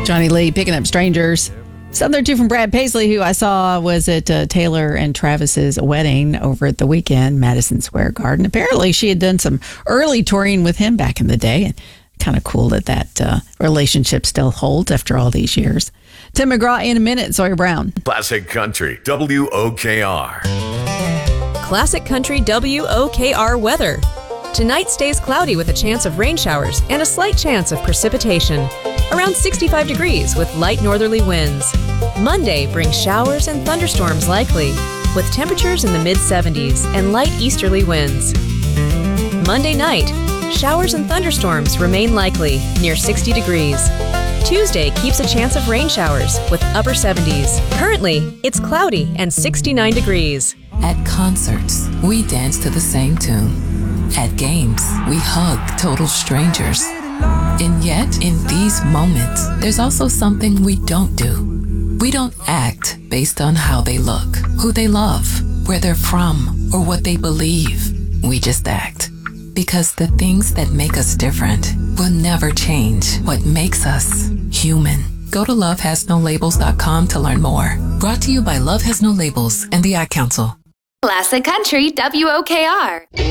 Johnny Lee, Picking Up Strangers. Something or two from Brad Paisley, who I saw was at Taylor and Travis's wedding over at the weekend, Madison Square Garden. Apparently, she had done some early touring with him back in the day. And kind of cool that relationship still holds after all these years. Tim McGraw in a minute, Sawyer Brown. Classic Country, WOKR. Classic Country WOKR weather. Tonight stays cloudy with a chance of rain showers and a slight chance of precipitation. Around 65 degrees with light northerly winds. Monday brings showers and thunderstorms likely, with temperatures in the mid-70s and light easterly winds. Monday night, showers and thunderstorms remain likely, near 60 degrees. Tuesday keeps a chance of rain showers with upper 70s. Currently, it's cloudy and 69 degrees. At concerts, we dance to the same tune. At games, we hug total strangers. And yet, in these moments, there's also something we don't do. We don't act based on how they look, who they love, where they're from, or what they believe. We just act. Because the things that make us different will never change what makes us human. Go to lovehasnolabels.com to learn more. Brought to you by Love Has No Labels and the Ad Council. Classic Country WOKR.